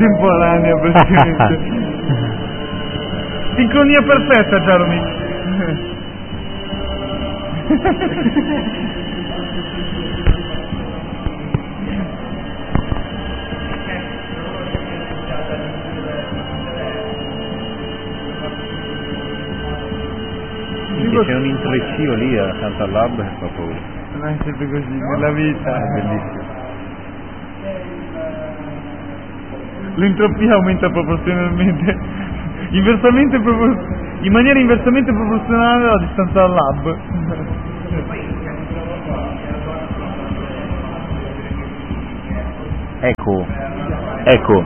contemporanea praticamente. Sincronia perfetta, Jaromir. C'è un intreccio lì accanto al lab che fa paura. Non è sempre così, nella vita. È bellissimo. L'entropia aumenta proporzionalmente, in maniera inversamente proporzionale alla distanza dal lab. Ecco.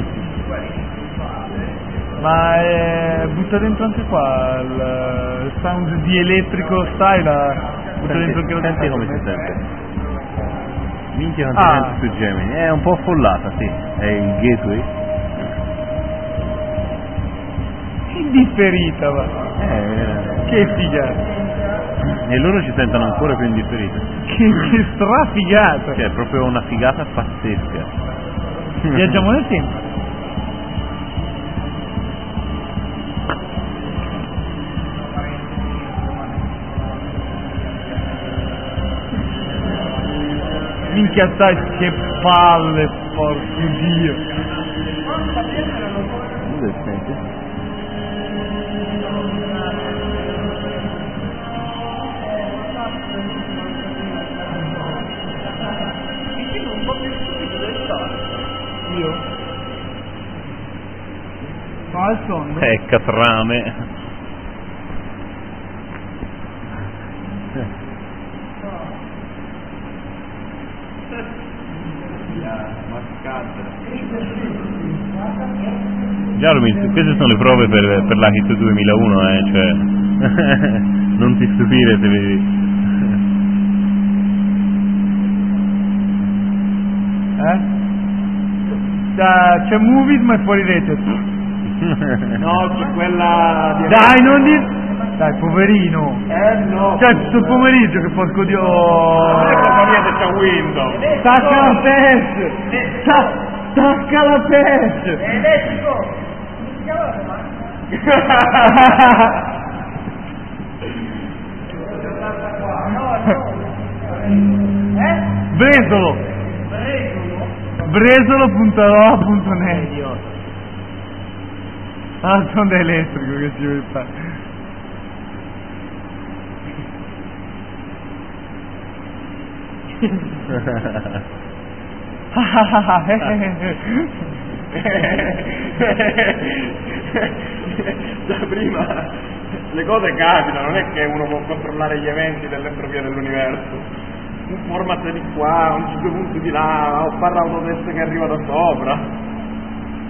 Ma butta dentro anche qua il sound di elettrico style, butta dentro anche la Senti come si sente. Minchia quanti su Gemini, è un po' affollata, sì, è il gateway. Indifferita, va. Che figata. E loro ci sentono ancora più indifferiti. Che strafigata. Cioè, è proprio una figata pazzesca. Viaggiamo nel tempo. Minchia, sai che palle, porco Dio. Io? No, al sonno. Catrame. Jaromir, queste sono le prove per la Hit 2001, cioè non ti stupire se vedi. C'è Movies ma è fuori rete. No, c'è quella di... Dai, non di... Dai, poverino. No. Cioè, questo pomeriggio che porco Dio... Non è colpa mia se c'è Windows. Stacca la PES! Stacca la PES! Elettrico! Bresolo! Bresolo.ro.net. Ah, sonda elettrico che ci vuoi fare. Da prima le cose capitano, non è che uno può controllare gli eventi dell'entropia dell'universo. Un format di qua, un 5 punti di là, o barra autotest che arriva da sopra.